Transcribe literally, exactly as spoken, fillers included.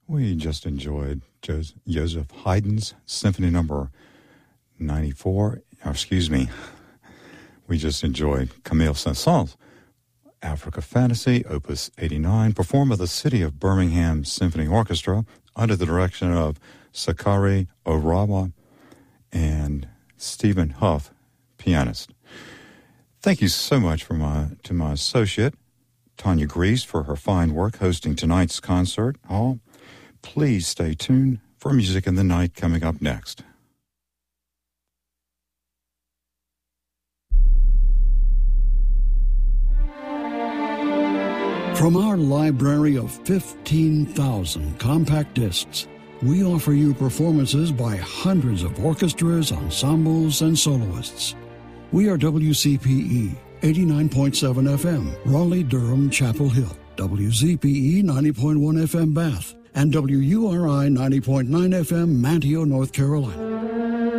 We just enjoyed Joseph Haydn's Symphony Number ninety-four, or excuse me, we just enjoyed Camille Saint-Saëns' Africa Fantasy, Opus eighty-nine, performed by the City of Birmingham Symphony Orchestra under the direction of Sakari Orawa and Stephen Huff, pianist. Thank you so much for my to my associate, Tanya Grease, for her fine work hosting tonight's concert hall. Please stay tuned for Music in the Night coming up next. From our library of fifteen thousand compact discs, we offer you performances by hundreds of orchestras, ensembles, and soloists. We are W C P E, eighty-nine point seven F M, Raleigh-Durham, Chapel Hill, W Z P E, ninety point one F M, Bath, and W U R I, ninety point nine F M, Manteo, North Carolina.